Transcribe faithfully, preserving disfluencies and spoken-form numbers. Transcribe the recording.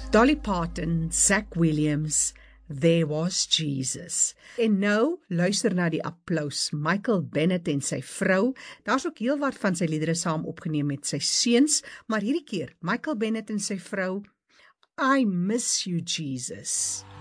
Dolly Parton, Zach Williams, There Was Jesus. En nou, luister na die applaus, Michael Bennett en sy vrou. Daar's ook heel wat van sy liedere saam opgeneem met sy seuns, maar hierdie keer, Michael Bennett en sy vrou, I Miss You Jesus.